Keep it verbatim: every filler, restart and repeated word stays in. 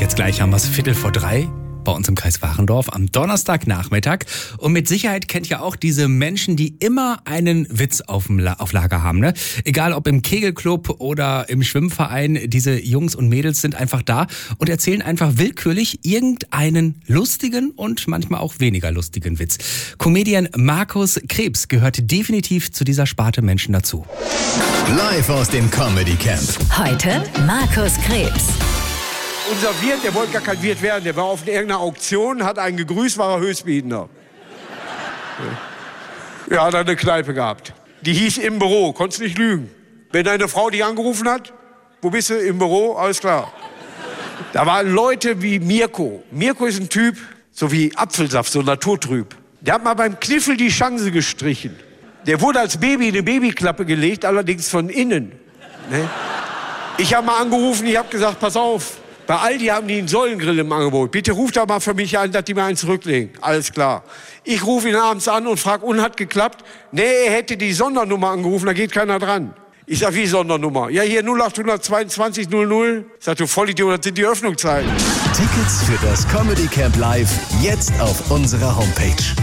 Jetzt gleich haben wir es Viertel vor drei bei uns im Kreis Warendorf am Donnerstagnachmittag. Und mit Sicherheit kennt ihr auch diese Menschen, die immer einen Witz auf, dem La- auf Lager haben. Ne? Egal ob im Kegelclub oder im Schwimmverein, diese Jungs und Mädels sind einfach da und erzählen einfach willkürlich irgendeinen lustigen und manchmal auch weniger lustigen Witz. Comedian Markus Krebs gehört definitiv zu dieser Sparte Menschen dazu. Live aus dem Comedy Camp. Heute Markus Krebs. Unser Wirt, der wollte gar kein Wirt werden, der war auf irgendeiner Auktion, hat einen gegrüßt, war er Höchstbietender. Ja, hat er eine Kneipe gehabt. Die hieß Im Büro, konntest nicht lügen. Wenn deine Frau dich angerufen hat, wo bist du? Im Büro, alles klar. Da waren Leute wie Mirko. Mirko ist ein Typ, so wie Apfelsaft, so naturtrüb. Der hat mal beim Kniffel die Chance gestrichen. Der wurde als Baby in eine Babyklappe gelegt, allerdings von innen. Ne? Ich habe mal angerufen, ich habe gesagt, pass auf. Bei Aldi haben die einen Säulengrill im Angebot. Bitte ruft da mal für mich an, dass die mir einen zurücklegen. Alles klar. Ich rufe ihn abends an und frage, und hat geklappt? Nee, er hätte die Sondernummer angerufen, da geht keiner dran. Ich sag, wie Sondernummer? Ja, hier null acht zweiundzwanzig null null. Ich sag, du Vollidiot, das sind die Öffnungszeiten. Tickets für das Comedy Camp Live jetzt auf unserer Homepage.